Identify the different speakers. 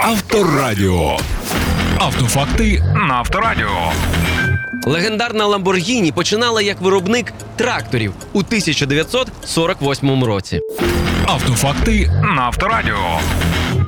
Speaker 1: Авторадіо. Автофакти на Авторадіо.
Speaker 2: Легендарна Lamborghini починала як виробник тракторів у 1948 році.
Speaker 1: Автофакти на Авторадіо.